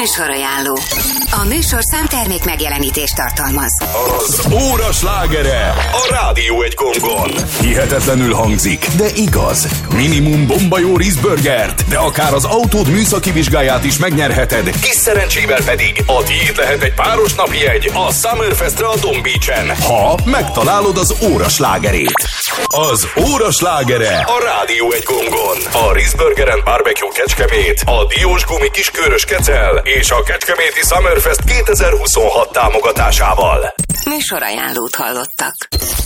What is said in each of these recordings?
Műsorajánló. A műsorszám termék megjelenítést tartalmaz. Az óra slágere a Rádió egy gongon. Hihetetlenül hangzik, de igaz. Minimum bomba jó Rizburgert, de akár az autód műszaki vizsgáját is megnyerheted. Kis szerencsével pedig a tiéd lehet egy páros napjegy a Summerfestre a Don Beach-en, ha megtalálod az óra slágerét. Az óra slágere a Rádió egy gongon. A Rizburgeren Barbecue Kecskemét, a Diós Gumi Kiskörös Kecel és a Kecskeméti Summerfest 2026 támogatásával. Műsorajánlót hallottak.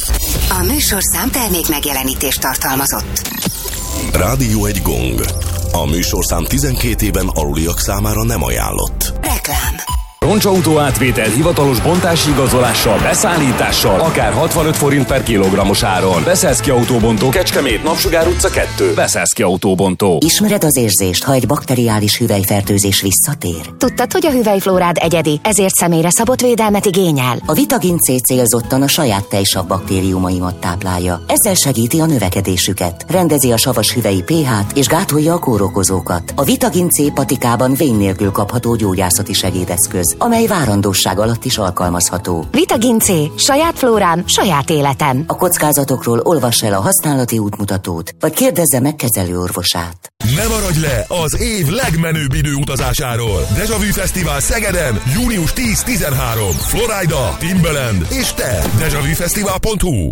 A műsorszám termék megjelenítést tartalmazott. Rádió egy gong. A műsorszám 12 éven aluliak számára nem ajánlott. Reklám. Roncsautó átvétel hivatalos bontási igazolással, beszállítással, akár 65 forint per kilogrammos áron. Beszeszki Autóbontó, Kecskemét, Napsugár utca 2. Beszeszki Autóbontó. Ismered az érzést, ha egy bakteriális hüvelyfertőzés visszatér? Tudtad, hogy a hüvelyflórád egyedi, ezért személyre szabott védelmet igényel? A Vitagin C célzottan a saját tejsav baktériumaimat táplálja. Ezzel segíti a növekedésüket, rendezi a savas hüvelyi pH-t és gátolja a kórokozókat. A Vitagin C patikában vén nélkül kapható gyógyászati segédeszköz, amely várandóság alatt is alkalmazható. Vitagin C. Saját flórám, saját életem. A kockázatokról olvass el a használati útmutatót, vagy kérdezze meg kezelőorvosát. Ne maradj le az év legmenőbb időutazásáról. Deja Vu Fesztivál Szegeden, június 10-13. Florida, Timbaland és te. DejaVuFesztivál.hu.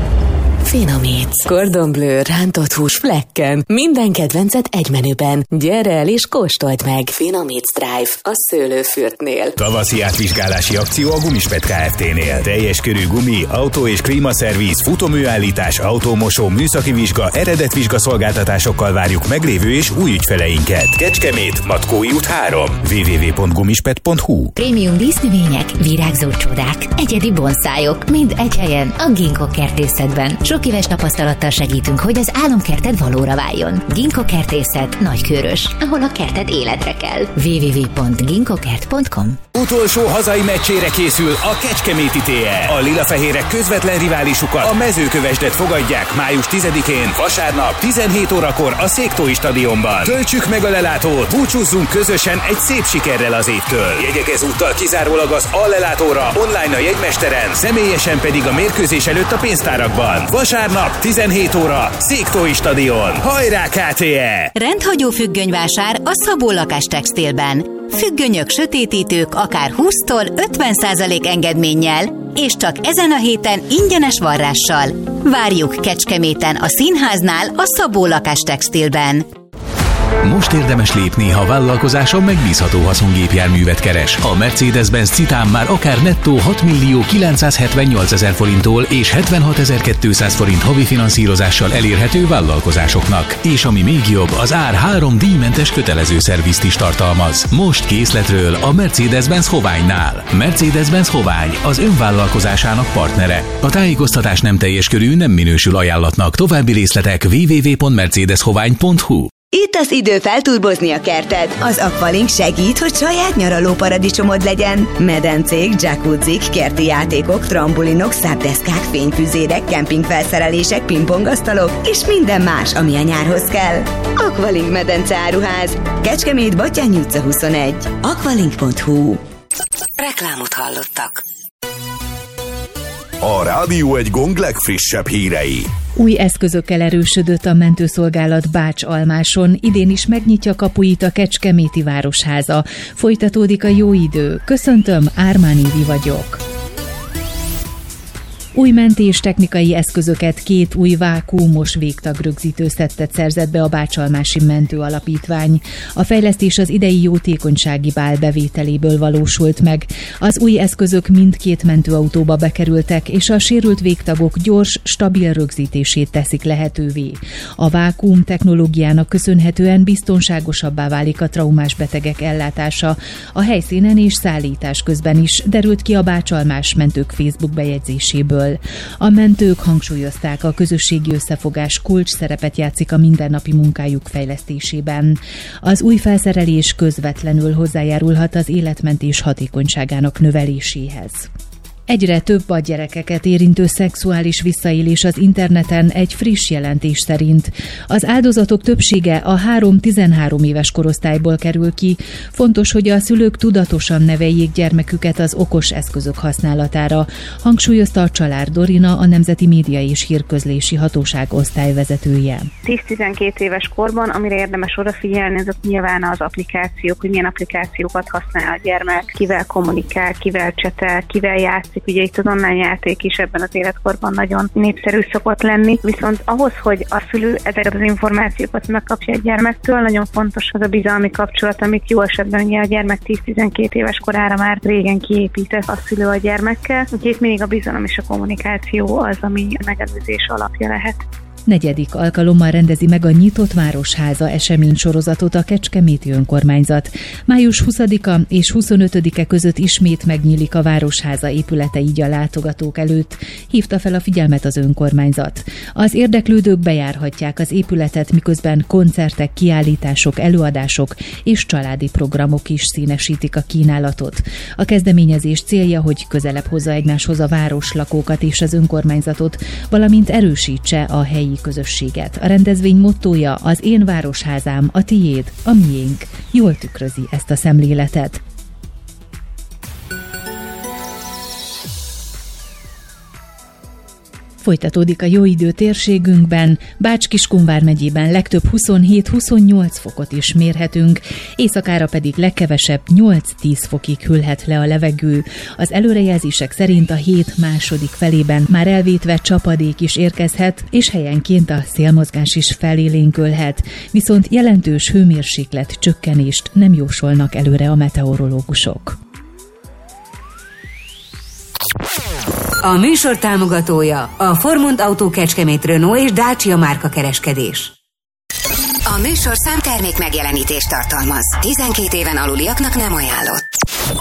Finomítsz. Cordon Bleu, rántott hús flekken. Minden kedvencet egy menüben. Gyere el és kóstold meg. Finomítsz Drive a szőlőfürtnél. Tavaszi átvizsgálási akció a Gumispet Kft-nél. Teljes körű gumi, autó és klímaszerviz, futóműállítás, autómosó, műszaki vizsga, eredetvizsga szolgáltatásokkal várjuk meglévő és új ügyfeleinket. Kecskemét, Matkói út 3. www.gumispet.hu. Prémium dísznövények, virágzó csodák, egyedi bonszájok, mind egy helyen a Ginkgo kertészetben. Sok éves tapasztalattal segítünk, hogy az álomkerted valóra váljon. Ginkgo kertészet Nagykőrös, ahol a kerted életre kell. www.ginkgokert.com. Utolsó hazai meccsére készül a Kecskeméti TE. A lilafehérek közvetlen riválisukat, a Mezőkövesdet fogadják május 10-én, vasárnap 17 órakor a Széktói stadionban. Töltsük meg a lelátót, búcsúzzunk közösen egy szép sikerrel az évtől. Jegyek ezúttal kizárólag az Allelátóra, online a jegymesteren, személyesen pedig a mérkőzés előtt a pénztárakban. Vasárnap 17 óra, Széktói stadion. Hajrá KTE! Rendhagyó függönyvásár a Szabó Lakástextilben. Függönyök, sötétítők akár 20-tól 50% engedménnyel, és csak ezen a héten ingyenes varrással. Várjuk Kecskeméten a Színháznál a Szabó Lakástextilben. Most érdemes lépni, ha vállalkozáson megbízható haszongépjárművet keres. A Mercedes-Benz Citan már akár nettó 6.978.000 forinttól és 76.200 forint havi finanszírozással elérhető vállalkozásoknak. És ami még jobb, az ár 3 díjmentes kötelező szervizt is tartalmaz. Most készletről a Mercedes-Benz Hoványnál. Mercedes-Benz Hovány az önvállalkozásának partnere. A tájékoztatás nem teljes körű, nem minősül ajánlatnak. További részletek www.mercedeshovány.hu. Itt az idő felturbozni a kerted. Az Aqualink segít, hogy saját nyaraló paradicsomod legyen. Medencék, jacuzzik, kerti játékok, trambulinok, szápdeszkák, fényfüzérek, kempingfelszerelések, pingpongasztalok és minden más, ami a nyárhoz kell. Aqualink medence áruház. Kecskemét, Batthyány utca 21. Aqualink.hu. Reklámot hallottak. A Rádió egy gong legfrissebb hírei. Új eszközökkel erősödött a mentőszolgálat Bács-Almáson, idén is megnyitja kapuit a Kecskeméti Városháza. Folytatódik a jó idő. Köszöntöm, Ármán Évi vagyok. Új mentés technikai eszközöket, 2 új vákuumos végtagrögzítőszettet szerzett be a Bács-Almási Mentő Alapítvány. A fejlesztés az idei jótékonysági bál bevételéből valósult meg. Az új eszközök mindkét mentőautóba bekerültek, és a sérült végtagok gyors, stabil rögzítését teszik lehetővé. A vákuum technológiának köszönhetően biztonságosabbá válik a traumás betegek ellátása a helyszínen és szállítás közben is, derült ki a Bács-Almás mentők Facebook bejegyzéséből. A mentők hangsúlyozták, a közösségi összefogás kulcs szerepet játszik a mindennapi munkájuk fejlesztésében. Az új felszerelés közvetlenül hozzájárulhat az életmentés hatékonyságának növeléséhez. Egyre több a gyerekeket érintő szexuális visszaélés az interneten egy friss jelentés szerint. Az áldozatok többsége a 3-13 éves korosztályból kerül ki. Fontos, hogy a szülők tudatosan neveljék gyermeküket az okos eszközök használatára, hangsúlyozta a Csalár Dorina, a Nemzeti Média és Hírközlési Hatóság osztályvezetője. 10-12 éves korban, amire érdemes odafigyelni, azok nyilván az applikációk, hogy milyen applikációkat használ a gyermek, kivel kommunikál, kivel csetel, kivel játszik. Ugye itt az online játék is ebben az életkorban nagyon népszerű szokott lenni, viszont ahhoz, hogy a szülő ezeket az információkat megkapja a gyermektől, nagyon fontos az a bizalmi kapcsolat, amit jó esetben ugye a gyermek 10-12 éves korára már régen kiépített a szülő a gyermekkel, úgyhogy mindig a bizalom és a kommunikáció az, ami a megelőzés alapja lehet. 4. alkalommal rendezi meg a Nyitott Városháza eseménysorozatot a Kecskeméti önkormányzat. Május 20-a és 25-e között ismét megnyílik a Városháza épülete így a látogatók előtt, hívta fel a figyelmet az önkormányzat. Az érdeklődők bejárhatják az épületet, miközben koncertek, kiállítások, előadások és családi programok is színesítik a kínálatot. A kezdeményezés célja, hogy közelebb hozza egymáshoz a városlakókat és az önkormányzatot, valamint erősítse a helyi közösséget. A rendezvény mottója: az én városházám, a tiéd, a miénk. Jól tükrözi ezt a szemléletet. Folytatódik a jó idő térségünkben, Bács-Kiskun vármegyében legtöbb 27-28 fokot is mérhetünk, éjszakára pedig legkevesebb 8-10 fokig hűlhet le a levegő. Az előrejelzések szerint a hét második felében már elvétve csapadék is érkezhet, és helyenként a szélmozgás is felélénkülhet, viszont jelentős hőmérséklet csökkenést nem jósolnak előre a meteorológusok. A műsor támogatója a Formont Autó Kecskemét, Renault és Dacia márka kereskedés. A műsor számtermék megjelenítést tartalmaz. 12 éven aluliaknak nem ajánlott.